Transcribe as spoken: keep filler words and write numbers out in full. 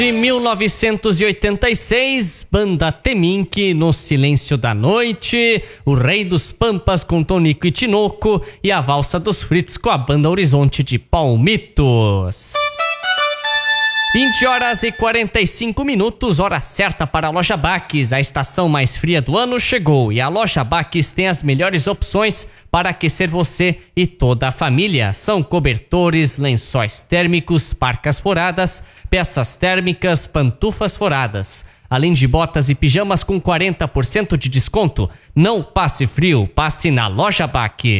De mil novecentos e oitenta e seis, banda Temink, No Silêncio da Noite, O Rei dos Pampas com Tonico e Tinoco e a Valsa dos Fritz com a banda Horizonte de Palmitos. vinte horas e quarenta e cinco minutos, hora certa para a Loja Baques. A estação mais fria do ano chegou e a Loja Baques tem as melhores opções para aquecer você e toda a família. São cobertores, lençóis térmicos, parcas foradas, peças térmicas, pantufas foradas, além de botas e pijamas com quarenta por cento de desconto. Não passe frio, passe na Loja Baques.